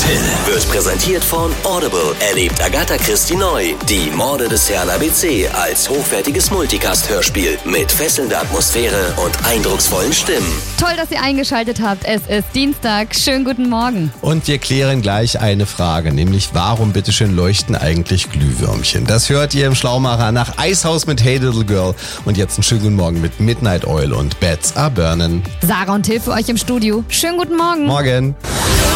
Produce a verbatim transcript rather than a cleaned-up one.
Till wird präsentiert von Audible. Erlebt Agatha Christie neu. Die Morde des Herrn A B C als hochwertiges Multicast-Hörspiel mit fesselnder Atmosphäre und eindrucksvollen Stimmen. Toll, dass ihr eingeschaltet habt. Es ist Dienstag. Schönen guten Morgen. Und wir klären gleich eine Frage, nämlich warum bitteschön leuchten eigentlich Glühwürmchen? Das hört ihr im Schlaumacher nach Eishaus mit Hey Little Girl. Und jetzt einen schönen guten Morgen mit Midnight Oil und Bats Are Burnin'. Sarah und Till für euch im Studio. Schönen guten Morgen. Morgen.